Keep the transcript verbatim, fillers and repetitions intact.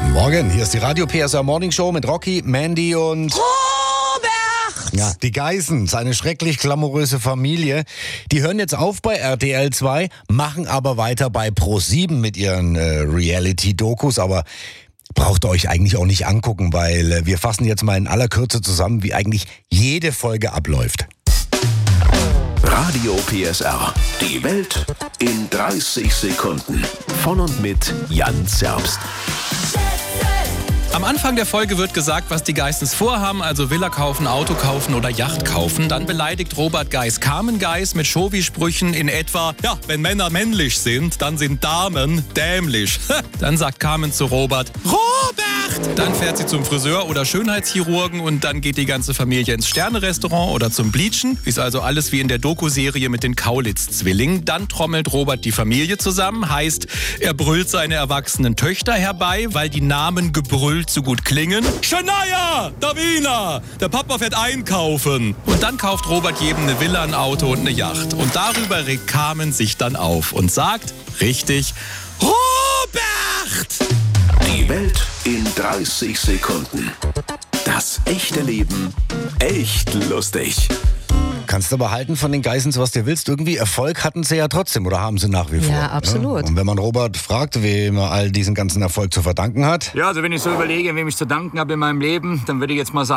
Morgen, hier ist die Radio P S R Morning Show mit Rocky, Mandy und Robert! Ja, die Geissens, eine schrecklich glamouröse Familie. Die hören jetzt auf bei R T L zwei, machen aber weiter bei Pro sieben mit ihren äh, Reality-Dokus, aber braucht ihr euch eigentlich auch nicht angucken, weil äh, wir fassen jetzt mal in aller Kürze zusammen, wie eigentlich jede Folge abläuft. Radio P S R. Die Welt in dreißig Sekunden. Von und mit Jan Zerbst. Am Anfang der Folge wird gesagt, was die Geissens vorhaben, also Villa kaufen, Auto kaufen oder Yacht kaufen. Dann beleidigt Robert Geiss Carmen Geiss mit Chauvi-Sprüchen in etwa, ja, wenn Männer männlich sind, dann sind Damen dämlich. Dann sagt Carmen zu Robert, Robert! Dann fährt sie zum Friseur oder Schönheitschirurgen und dann geht die ganze Familie ins Sterne-Restaurant oder zum Bleachen. Ist also alles wie in der Doku-Serie mit den Kaulitz-Zwillingen. Dann trommelt Robert die Familie zusammen, heißt, er brüllt seine erwachsenen Töchter herbei, weil die Namen gebrüllt zu gut klingen. Shania, Davina, der Papa fährt einkaufen. Und dann kauft Robert jedem eine Villa, ein Auto und eine Yacht. Und darüber regt Carmen sich dann auf und sagt, richtig, Robert! Die Welt in dreißig Sekunden. Das echte Leben echt lustig. Kannst du aber halten von den Geissens, was du willst. Irgendwie Erfolg hatten sie ja trotzdem oder haben sie nach wie vor. Ja, absolut. Und wenn man Robert fragt, wem er all diesen ganzen Erfolg zu verdanken hat. Ja, also wenn ich so überlege, wem ich zu danken habe in meinem Leben, dann würde ich jetzt mal sagen,